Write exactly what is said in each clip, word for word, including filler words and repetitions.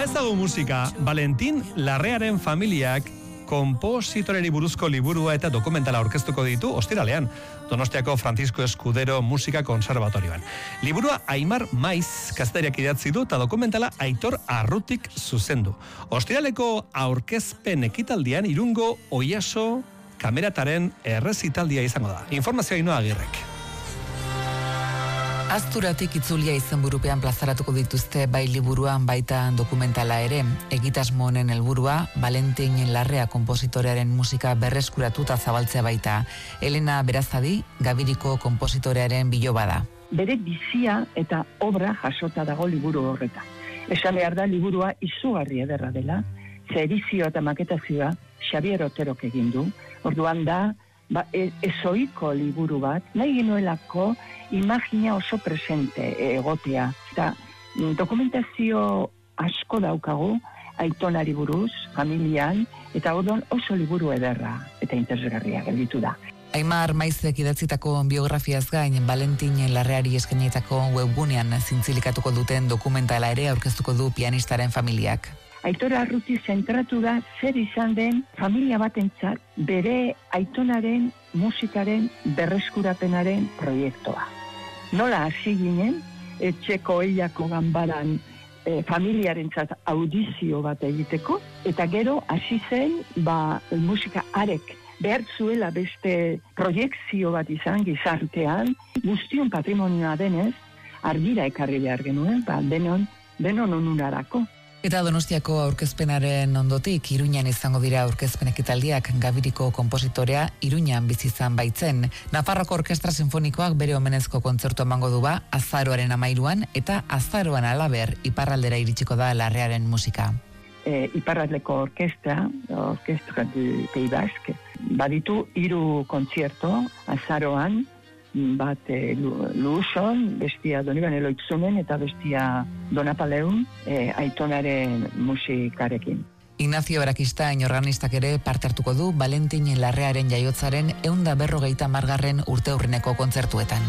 Ezagu musika, Valentin Larrearen familiak konpositoreri buruzko liburua eta dokumentala aurkeztuko ditu ostiralean, Donostiako Francisco Escudero Musika Konservatorioan. Liburua Aimar Maiz kazetariak idatzi du eta dokumentala Aitor Arrutik zuzendu. Ostiraleko aurkezpen ekitaldian Irungo Oiaso kamerataren errezitaldia izango da. Informazioa Ainhoa Agirrek. Azturatik itzulia izenburupean plazaratuko dituzte bai liburuan baita dokumentala ere. Egitasmo honen helburua Valentin Larrea konpositorearen musika berreskuratu eta zabaltzea baita. Elena Berazadi, Gabiriko konpositorearen biloba da. Bere bizia eta obra jasota dago liburu horretan. Esan behar da liburua izugarri ederra dela, ze edizioa eta maketazioa Xabier Oterok egin du. Orduan da, ba, ezoiko liburu bat, nahi genuelako imagina oso presente egotea. Eta dokumentazio asko daukagu, Aitonari buruz, familian, eta odon oso liburu ederra eta interesgarria gelditu da. Aimar Maizek idatzitako biografiaz gain, Valentin Larreari eskainitako webgunean zintzilikatuko duten dokumentala ere aurkeztuko du pianistaren familiak. Aitor Arruti zentratu da zer izan den familia batentzat bere Aitonaren musikaren berreskurapenaren proiektua. Nola hasi ginen, etxeko eilako ganbaran e, familiarentzat audizio bat egiteko, eta gero hasi zen ba, musika arek behar zuela beste proiekzio bat izan gizartean, guztion patrimonioa denez, argira ekarri behar genuen, ba, denon, denon onurarako. Eta Donostiako aurkezpenaren ondotik Iruñan izango dira aurkezpen ekitaldiak. Gabiriko konpositorea Iruñan bizi izan baitzen. Nafarroko Orkestra Sinfonikoak bere omenezko kontzertu emango du ba azaroaren hamairuan eta azaroan halaber iparraldera iritsiko da Larrearen musika. E, iparraldeko orkestra, Orkestra du Pays Basque, baditu hiru kontzerto azaroan, bat e, Luson, bestia Donibane Loitzunen eta bestia Donapaleun e, Aitonaren musikarekin. Ignacio Barakistain organistak ere parte hartuko du Valentin Larrearen jaiotzaren ehun eta berrogeita hamargarren urteurreneko kontzertuetan.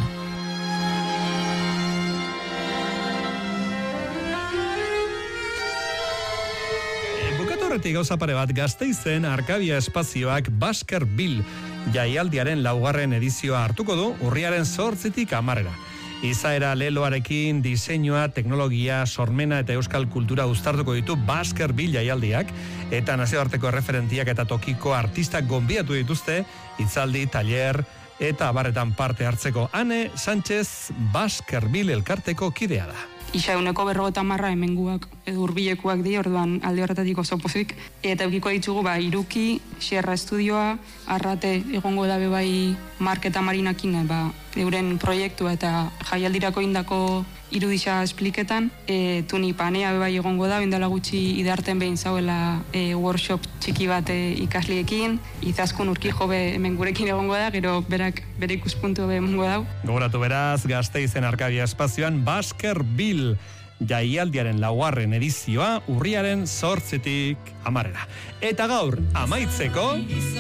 Horretik gauza pare bat, Gasteizen Arkabia Espazioak Baskerville jaialdiaren laugarren edizioa hartuko du urriaren zortzitik hamarera. Izaera leloarekin diseinua, teknologia, sormena eta euskal kultura uztartuko ditu Baskerville jaialdiak eta nazioarteko erreferentiak eta tokiko artistak gonbiatu dituzte hitzaldi, taller eta abarretan parte hartzeko. Ane Sánchez Baskerville elkarteko kidea da. Isa euneko berrogeta marra hemenguak edo hurbilekuak di, orduan alde horretatik oso pozik. Eta eukiko ditugu, ba, Iruki, Sierra Estudioa, Arrate egongo dabe bai Mark eta Marinakin, ba, euren proiektua eta jaialdirako indako irudisa espliketan. E, tuni panea bai egongo da, bendala gutxi idarten behin zauela e, workshop txiki bat e, ikasliekin. Izaskun urki jobe hemen gurekin egongo da, gero berak bere ikuspuntu be emongo dau. Gogoratu beraz, Gasteizen Arkabia Espazioan Baskerville jaialdiaren laugarren edizioa urriaren zortzitik hamarera. Eta gaur, amaitzeko